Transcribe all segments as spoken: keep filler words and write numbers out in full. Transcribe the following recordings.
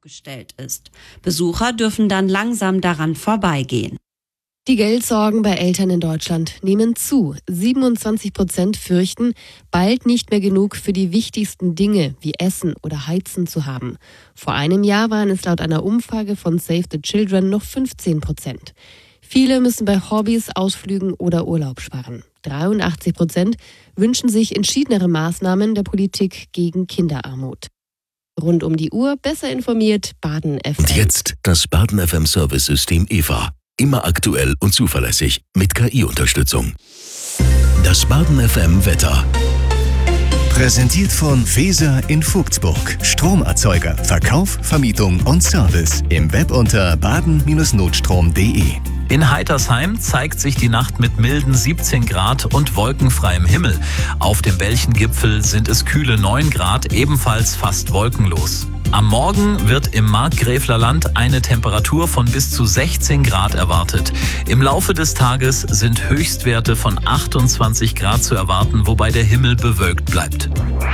aufgestellt ist. Besucher dürfen dann langsam daran vorbeigehen. Die Geldsorgen bei Eltern in Deutschland nehmen zu. siebenundzwanzig Prozent fürchten, bald nicht mehr genug für die wichtigsten Dinge wie Essen oder Heizen zu haben. Vor einem Jahr waren es laut einer Umfrage von Save the Children noch fünfzehn Prozent. Viele müssen bei Hobbys, Ausflügen oder Urlaub sparen. dreiundachtzig Prozent wünschen sich entschiedenere Maßnahmen der Politik gegen Kinderarmut. Rund um die Uhr besser informiert Baden F M. Und jetzt das Baden F M Service-System E V A. Immer aktuell und zuverlässig mit K I-Unterstützung. Das Baden F M Wetter. Präsentiert von Feser in Vogtsburg. Stromerzeuger, Verkauf, Vermietung und Service. Im Web unter baden Bindestrich notstrom punkt de. In Heitersheim zeigt sich die Nacht mit milden siebzehn Grad und wolkenfreiem Himmel. Auf dem Belchengipfel sind es kühle neun Grad, ebenfalls fast wolkenlos. Am Morgen wird im Markgräflerland eine Temperatur von bis zu sechzehn Grad erwartet. Im Laufe des Tages sind Höchstwerte von achtundzwanzig Grad zu erwarten, wobei der Himmel bewölkt bleibt.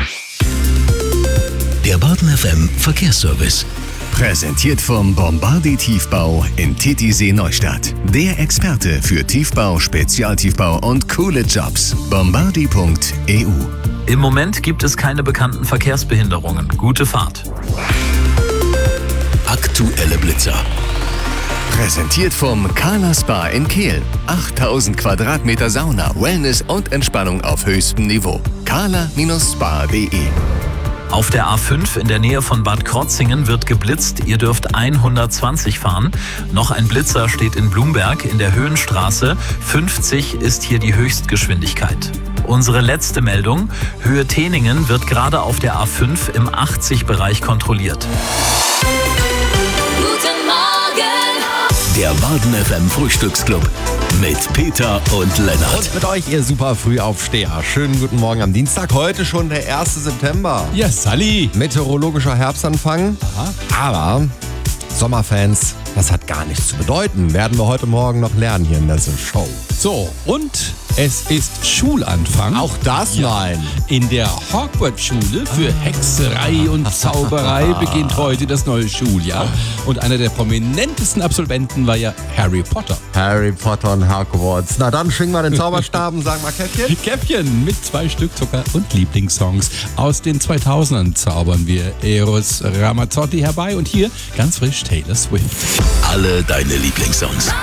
Der Baden F M Verkehrsservice. Präsentiert vom Bombardier Tiefbau in Titisee Neustadt. Der Experte für Tiefbau, Spezialtiefbau und coole Jobs. bombardier punkt e u. Im Moment gibt es keine bekannten Verkehrsbehinderungen. Gute Fahrt. Aktuelle Blitzer. Präsentiert vom Carla Spa in Kehl. achttausend Quadratmeter Sauna, Wellness und Entspannung auf höchstem Niveau. carla Bindestrich spa punkt de. Auf der A fünf in der Nähe von Bad Krotzingen wird geblitzt. Ihr dürft hundertzwanzig fahren. Noch ein Blitzer steht in Blumberg in der Höhenstraße. fünfzig ist hier die Höchstgeschwindigkeit. Unsere letzte Meldung. Höhe Teningen wird gerade auf der A fünf im achtzig-Bereich kontrolliert. Guten Morgen! Der Baden F M Frühstücksclub mit Peter und Lennart. Und mit euch, ihr super Frühaufsteher. Schönen guten Morgen am Dienstag. Heute schon der erste September. Ja, Sally. Meteorologischer Herbstanfang. Aha. Aber Sommerfans, das hat gar nichts zu bedeuten. Werden wir heute Morgen noch lernen hier in der Show. So, und es ist Schulanfang. Auch das? Ja. Nein. In der Hogwarts-Schule für Hexerei und Zauberei beginnt heute das neue Schuljahr. Und einer der prominentesten Absolventen war ja Harry Potter. Harry Potter und Hogwarts. Na dann schwingen wir den Zauberstab und sagen mal Käffchen. Käffchen mit zwei Stück Zucker und Lieblingssongs. Aus den zweitausendern zaubern wir Eros Ramazzotti herbei und hier ganz frisch Taylor Swift. Alle deine Lieblingssongs.